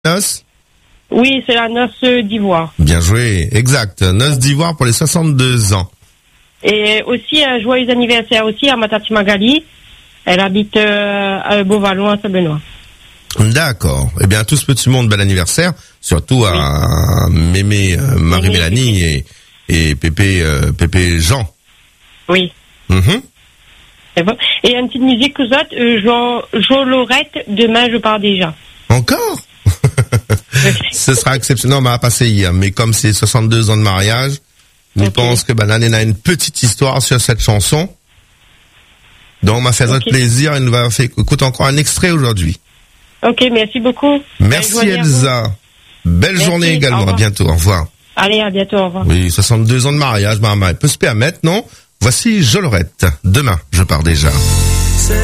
noces? Oui, c'est la noce d'ivoire. Bien joué, exact. Noce d'ivoire pour les 62 ans. Et aussi, un joyeux anniversaire aussi à ma tati Magali. Elle habite à Beauvallon, à Saint-Benoît. D'accord. Eh bien, tout ce petit monde, bel anniversaire. Surtout à Mémé, Marie-Mélanie et Pépé Jean. Oui. C'est bon. Et une petite musique que ça, Jo Lorette, demain je pars déjà. Encore? Ce sera exceptionnel. Non, on m'a passé hier, mais comme c'est 62 ans de mariage, je pense que l'année a une petite histoire sur cette chanson. Donc, on m'a fait notre plaisir et nous va faire écouter encore un extrait aujourd'hui. Ok, merci beaucoup. Merci Elsa. Belle journée également. À bientôt. Au revoir. Allez, à bientôt. Au revoir. Oui, 62 ans de mariage, elle peut se permettre, non? Voici Jo Lorette. Demain, je pars déjà.